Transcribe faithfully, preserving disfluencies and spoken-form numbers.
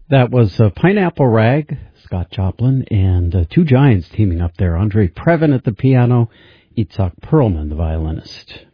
That was uh, Pineapple Rag, Scott Joplin, and uh, two giants teaming up there. Andre Previn at the piano, Itzhak Perlman, the violinist.